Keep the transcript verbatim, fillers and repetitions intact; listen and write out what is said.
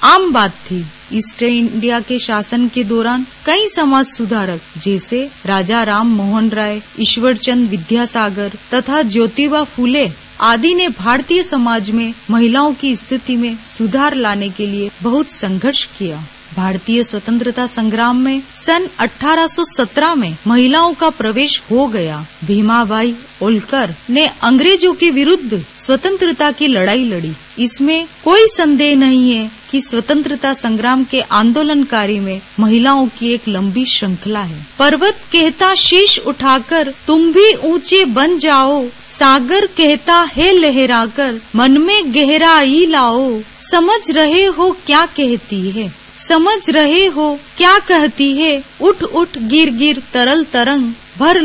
आम बात थी। ईस्ट इंडिया के शासन के दौरान कई समाज सुधारक जैसे राजा राम मोहन राय, ईश्वर चंद विद्यासागर तथा ज्योतिबा फूले आदि ने भारतीय समाज में महिलाओं की स्थिति में सुधार लाने के लिए बहुत संघर्ष किया। भारतीय स्वतंत्रता संग्राम में सन अठारह सौ सत्रह में महिलाओं का प्रवेश हो गया। भीमाबाई होलकर ने अंग्रेजों के विरुद्ध स्वतंत्रता की लड़ाई लड़ी। इसमें कोई संदेह नहीं है कि स्वतंत्रता संग्राम के आंदोलनकारी में महिलाओं की एक लंबी श्रृंखला है। पर्वत कहता शीश उठाकर तुम भी ऊंचे बन जाओ, सागर कहता है लहराकर मन में गहराई लाओ। समझ रहे हो क्या कहती है, समझ रहे हो क्या कहती है, उठ उठ गिर गिर तरल तरंग भर